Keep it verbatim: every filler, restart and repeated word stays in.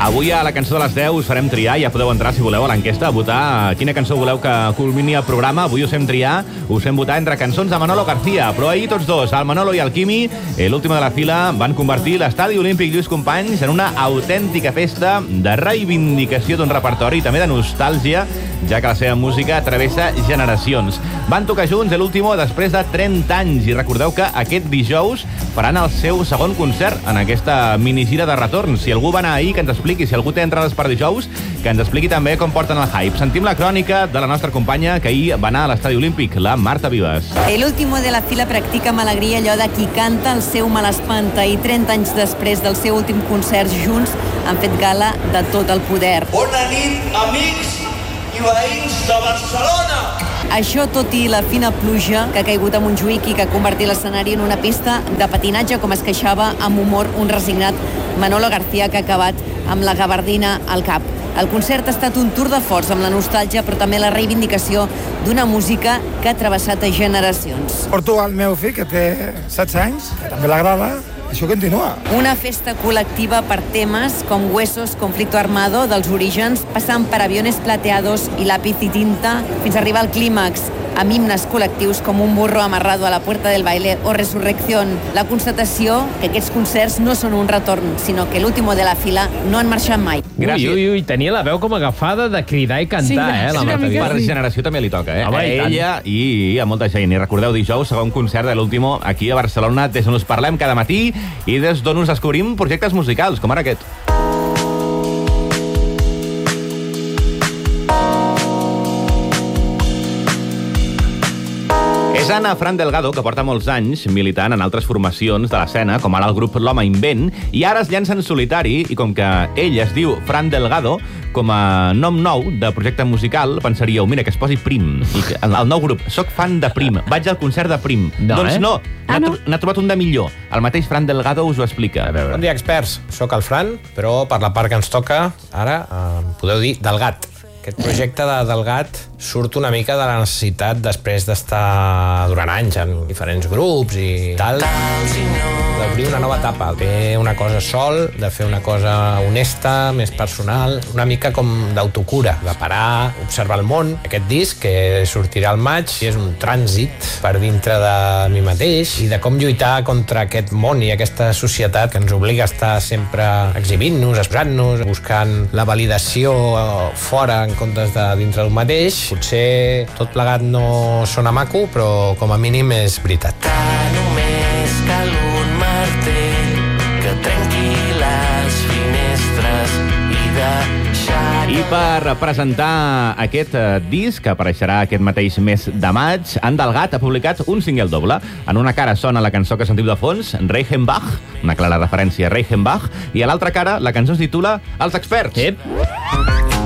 Avui a la cançó de les deu us farem triar, ja podeu entrar si voleu a l'enquesta a votar quina cançó voleu que culmini el programa. Avui us fem triar, us fem votar entre cançons de Manolo García, però ahir tots dos, el Manolo i el Quimi, l'última de la fila, van convertir l'Estadi Olímpic Lluís Companys en una autèntica festa de reivindicació d'un repertori i també de nostàlgia, ja que la seva música travessa generacions. Van tocar junts l'último després de trenta anys i recordeu que aquest dijous faran el seu segon concert en aquesta minigira de retorn. Si algú va anar ahir, que ens expliqui. Si algú té entrades per dijous, que ens expliqui també com porten el hype. Sentim la crònica de la nostra companya que ahir va anar a l'Estadi Olímpic, la Marta Vives. El último de la fila practica amb alegria allò de qui canta el seu mal espanta i trenta anys després del seu últim concert junts han fet gala de tot el poder. Bona nit, amics i veïns de Barcelona! Això tot i la fina pluja que ha caigut a Montjuïc i que ha convertit l'escenari en una pista de patinatge, com es queixava amb humor un resignat Manolo García, que ha acabat amb la gabardina al cap. El concert ha estat un tour de forç amb la nostàlgia, però també la reivindicació d'una música que ha travessat generacions. Porto el meu fill, que té setze anys, que també l'agrada. Això continua. Una festa col·lectiva per temes com Huesos, Conflicto Armado, dels orígens, passant per Aviones Plateados i Lápiz y Tinta, fins a arribar al clímax, amb himnes col·lectius com Un burro amarrado a la puerta del baile o Resurrección. La constatació que aquests concerts no són un retorn, sinó que l'último de la fila no han marxat mai. Gràcies. Ui, ui, ui, tenia la veu com agafada de cridar i cantar, sí, eh, la Marta Vives. Per generació també li toca, eh? Home, a ella i, i a molta gent. I recordeu, dijous, segon concert de l'último aquí a Barcelona, des d'on us parlem cada matí i des d'on us descobrim projectes musicals, com ara aquest. És Ana Fran Delgado, que porta molts anys militant en altres formacions de l'escena, com ara el grup L'Home Invent, i ara es llança en solitari, i com que ell es diu Fran Delgado, com a nom nou de projecte musical, pensaríeu, mira, que es posi Prim. I el, el nou grup, soc fan de Prim, vaig al concert de Prim. No, doncs eh? no, Ah, no? n'ha trobat un de millor. El mateix Fran Delgado us ho explica. A veure. Bon dia, experts. Soc el Fran, però per la part que ens toca, ara, eh, podeu dir Delgat. Aquest projecte de Delgat surt una mica de la necessitat, després d'estar durant anys en diferents grups i tal, d'obrir una nova etapa, de fer una cosa sol, de fer una cosa honesta, més personal, una mica com d'autocura, de parar, observar el món. Aquest disc, que sortirà al maig, és un trànsit per dintre de mi mateix i de com lluitar contra aquest món i aquesta societat que ens obliga a estar sempre exhibint-nos, exposant-nos, buscant la validació fora en comptes de dintre d'un mateix. Potser tot plegat no sona maco, però com a mínim és veritat. Només cal un martell que trenqui les finestres i deixar... I per presentar aquest disc, que apareixerà aquest mateix mes de maig, en Delgat ha publicat un single doble. En una cara sona la cançó que sentiu de fons, Reichenbach, una clara referència a Reichenbach, i a l'altra cara la cançó es titula Els Experts. Ep.